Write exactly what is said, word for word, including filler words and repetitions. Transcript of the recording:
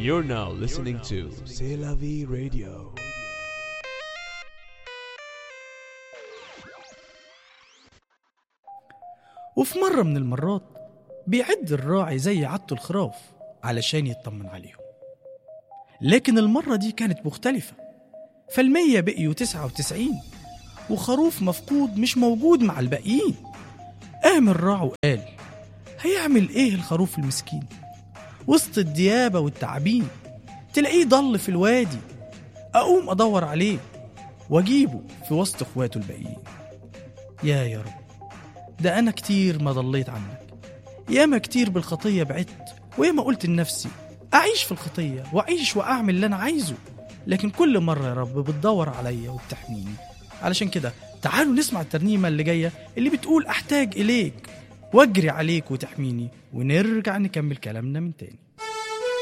You're now listening to C'est la vie radio. وفي مرة من المرات بيعد الراعي زي عادته الخراف علشان يطمن عليهم، لكن المرة دي كانت مختلفة، فالمية بقيوا تسعة وتسعين وخروف مفقود مش موجود مع الباقيين. قام الراعي وقال هيعمل ايه الخروف المسكين وسط الديابة والتعابين؟ تلاقيه ضل في الوادي، اقوم ادور عليه واجيبه في وسط اخواته الباقيين. يا يا رب، ده انا كتير ما ضليت عنك، ياما كتير بالخطية بعدت، وياما قلت لنفسي اعيش في الخطية واعيش واعمل اللي انا عايزه، لكن كل مرة يا رب بتدور عليا وبتحميني. علشان كده تعالوا نسمع الترنيمة اللي جاية اللي بتقول احتاج اليك واجري عليك وتحميني، ونرجع نكمل كلامنا من تاني.